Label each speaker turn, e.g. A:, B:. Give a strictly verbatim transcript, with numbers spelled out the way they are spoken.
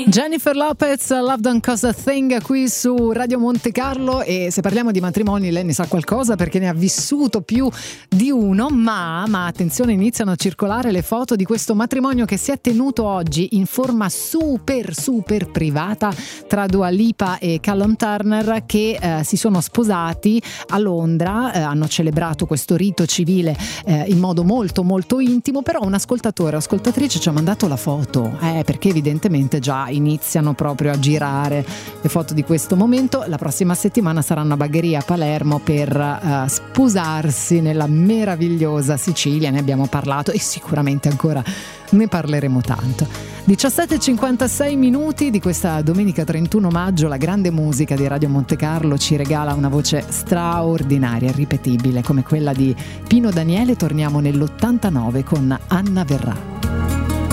A: Jennifer Lopez, Love Don't Cost a Thing, qui su Radio Monte Carlo. E se parliamo di matrimoni lei ne sa qualcosa perché ne ha vissuto più di uno, ma, ma attenzione, iniziano a circolare le foto di questo matrimonio che si è tenuto oggi in forma super super privata tra Dua Lipa e Callum Turner, che eh, si sono sposati a Londra, eh, hanno celebrato questo rito civile eh, in modo molto molto intimo. Però un ascoltatore o ascoltatrice ci ha mandato la foto, eh, perché evidentemente già iniziano proprio a girare le foto di questo momento. La prossima settimana saranno a Bagheria a Palermo per uh, sposarsi nella meravigliosa Sicilia. Ne abbiamo parlato e sicuramente ancora ne parleremo tanto. diciassette e cinquantasei minuti di questa domenica trentuno maggio. La grande musica di Radio Monte Carlo ci regala una voce straordinaria, irripetibile come quella di Pino Daniele. Torniamo nell'ottantanove con Anna Verrà.